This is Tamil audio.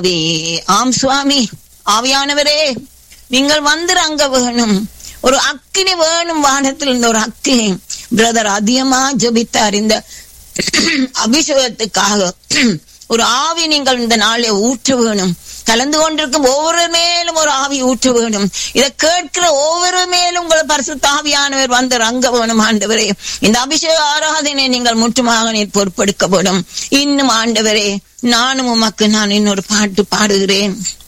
ஆம் சுவாமி, ஆவியானவரே நீங்கள் வந்திறங்க வேணும். ஒரு அக்கினி வேணும், வானத்தில் இருந்த ஒரு அக்கினி. பிரதர் அதிகமா ஜெபித்தார் இந்த அபிஷேகத்துக்காக. ஒரு ஆவி நீங்கள் இந்த நாளை ஊற்ற வேணும். கலந்து கொண்டிருக்கும் ஒவ்வொரு மேலும் ஒரு ஆவி ஊற்ற வேணும். இதை கேட்கிற ஒவ்வொரு மேலும் உங்கள் பரிசுத்த ஆவியானவர் வந்து ரங்க வேணும். ஆண்டவரே, இந்த அபிஷேக ஆராதனை நீங்கள் முற்றுமாக நீர் பொறுப்பெடுக்க வேணும். இன்னும் ஆண்டவரே, நானும் உமக்கு நான் இன்னொரு பாட்டு பாடுகிறேன்.